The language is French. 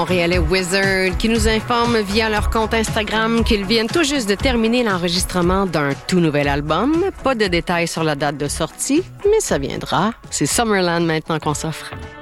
Montréalais Wizard qui nous informe via leur compte Instagram qu'ils viennent tout juste de terminer l'enregistrement d'un tout nouvel album. Pas de détails sur la date de sortie, mais ça viendra. C'est Summerland maintenant qu'on s'offre.